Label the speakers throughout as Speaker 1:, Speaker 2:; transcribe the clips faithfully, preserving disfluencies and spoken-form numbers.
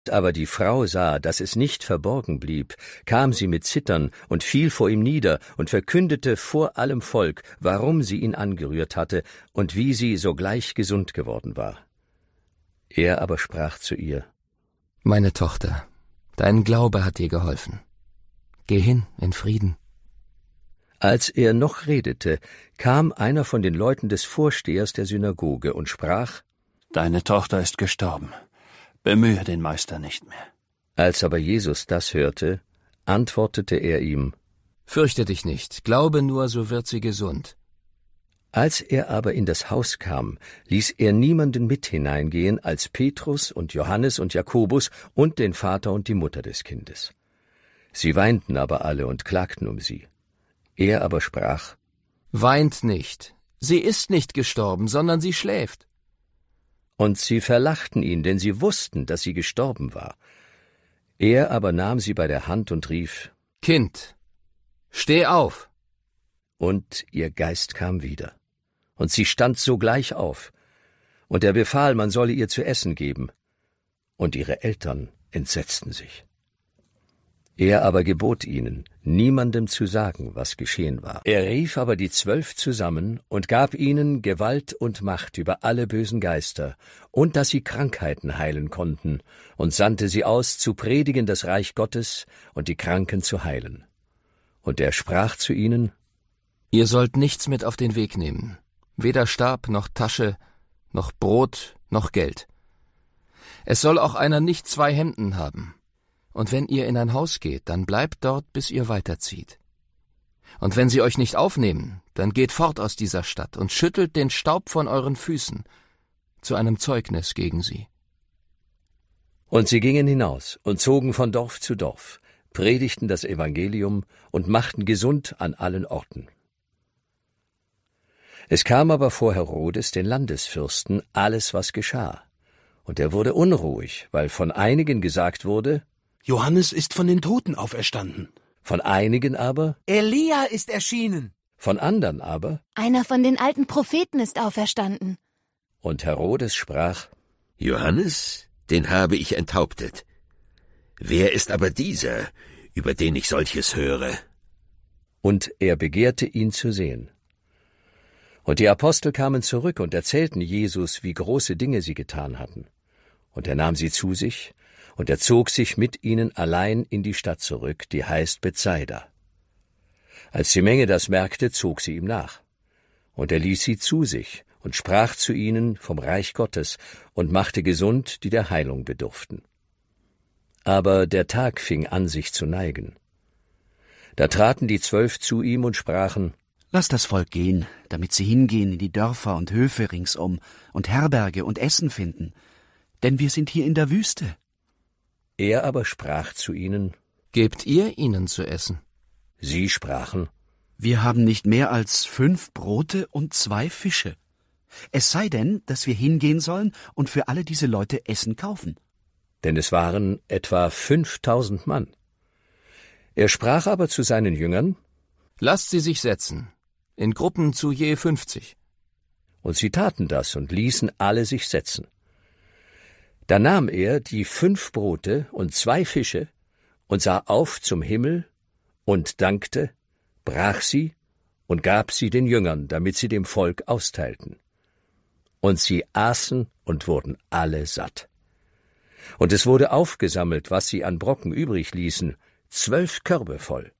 Speaker 1: Aber die Frau sah, dass es nicht verborgen blieb, kam sie mit Zittern und fiel vor ihm nieder und verkündete vor allem Volk, warum sie ihn angerührt hatte und wie sie sogleich gesund geworden war. Er aber sprach zu ihr:
Speaker 2: Meine Tochter, dein Glaube hat dir geholfen. Geh hin in Frieden.
Speaker 1: Als er noch redete, kam einer von den Leuten des Vorstehers der Synagoge und sprach:
Speaker 3: Deine Tochter ist gestorben. Bemühe den Meister nicht mehr.
Speaker 1: Als aber Jesus das hörte, antwortete er ihm:
Speaker 2: Fürchte dich nicht, glaube nur, so wird sie gesund.
Speaker 1: Als er aber in das Haus kam, ließ er niemanden mit hineingehen als Petrus und Johannes und Jakobus und den Vater und die Mutter des Kindes. Sie weinten aber alle und klagten um sie. Er aber sprach:
Speaker 2: Weint nicht, sie ist nicht gestorben, sondern sie schläft.
Speaker 1: Und sie verlachten ihn, denn sie wussten, dass sie gestorben war. Er aber nahm sie bei der Hand und rief:
Speaker 2: Kind, steh auf!
Speaker 1: Und ihr Geist kam wieder. Und sie stand sogleich auf. Und er befahl, man solle ihr zu essen geben. Und ihre Eltern entsetzten sich. Er aber gebot ihnen, niemandem zu sagen, was geschehen war. Er rief aber die Zwölf zusammen und gab ihnen Gewalt und Macht über alle bösen Geister und dass sie Krankheiten heilen konnten und sandte sie aus, zu predigen das Reich Gottes und die Kranken zu heilen. Und er sprach zu ihnen:
Speaker 2: Ihr sollt nichts mit auf den Weg nehmen, weder Stab noch Tasche, noch Brot noch Geld. Es soll auch einer nicht zwei Hemden haben. Und wenn ihr in ein Haus geht, dann bleibt dort, bis ihr weiterzieht. Und wenn sie euch nicht aufnehmen, dann geht fort aus dieser Stadt und schüttelt den Staub von euren Füßen zu einem Zeugnis gegen sie.
Speaker 1: Und sie gingen hinaus und zogen von Dorf zu Dorf, predigten das Evangelium und machten gesund an allen Orten. Es kam aber vor Herodes, den Landesfürsten, alles, was geschah. Und er wurde unruhig, weil von einigen gesagt wurde:
Speaker 4: Johannes ist von den Toten auferstanden.
Speaker 1: Von einigen aber:
Speaker 5: Elia ist erschienen.
Speaker 1: Von andern aber:
Speaker 6: Einer von den alten Propheten ist auferstanden.
Speaker 1: Und Herodes sprach:
Speaker 7: Johannes, den habe ich enthauptet. Wer ist aber dieser, über den ich solches höre?
Speaker 1: Und er begehrte ihn zu sehen. Und die Apostel kamen zurück und erzählten Jesus, wie große Dinge sie getan hatten. Und er nahm sie zu sich, und er zog sich mit ihnen allein in die Stadt zurück, die heißt Bethsaida. Als die Menge das merkte, zog sie ihm nach. Und er ließ sie zu sich und sprach zu ihnen vom Reich Gottes und machte gesund, die der Heilung bedurften. Aber der Tag fing an, sich zu neigen. Da traten die Zwölf zu ihm und sprachen:
Speaker 8: Lass das Volk gehen, damit sie hingehen in die Dörfer und Höfe ringsum und Herberge und Essen finden, denn wir sind hier in der Wüste.
Speaker 1: Er aber sprach zu ihnen:
Speaker 2: Gebt ihr ihnen zu essen?
Speaker 1: Sie sprachen:
Speaker 8: Wir haben nicht mehr als fünf Brote und zwei Fische. Es sei denn, dass wir hingehen sollen und für alle diese Leute Essen kaufen.
Speaker 1: Denn es waren etwa fünftausend Mann. Er sprach aber zu seinen Jüngern:
Speaker 2: Lasst sie sich setzen, in Gruppen zu je fünfzig.
Speaker 1: Und sie taten das und ließen alle sich setzen. Da nahm er die fünf Brote und zwei Fische und sah auf zum Himmel und dankte, brach sie und gab sie den Jüngern, damit sie dem Volk austeilten. Und sie aßen und wurden alle satt. Und es wurde aufgesammelt, was sie an Brocken übrig ließen, zwölf Körbe voll.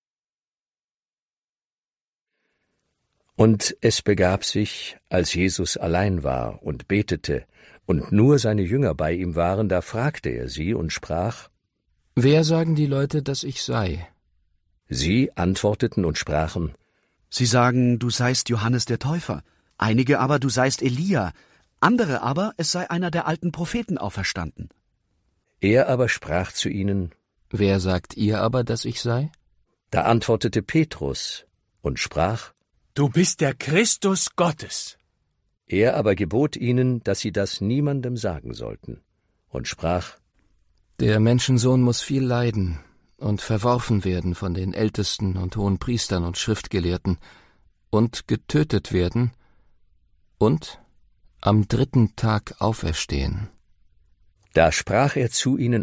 Speaker 1: Und es begab sich, als Jesus allein war und betete, und nur seine Jünger bei ihm waren, da fragte er sie und sprach:
Speaker 2: Wer sagen die Leute, dass ich sei?
Speaker 1: Sie antworteten und sprachen:
Speaker 8: Sie sagen, du seist Johannes der Täufer, einige aber, du seist Elia, andere aber, es sei einer der alten Propheten auferstanden.
Speaker 1: Er aber sprach zu ihnen:
Speaker 2: Wer sagt ihr aber, dass ich sei?
Speaker 1: Da antwortete Petrus und sprach:
Speaker 4: Du bist der Christus Gottes.
Speaker 1: Er aber gebot ihnen, dass sie das niemandem sagen sollten, und sprach:
Speaker 2: Der Menschensohn muss viel leiden und verworfen werden von den Ältesten und Hohenpriestern und Schriftgelehrten und getötet werden und am dritten Tag auferstehen.
Speaker 1: Da sprach er zu ihnen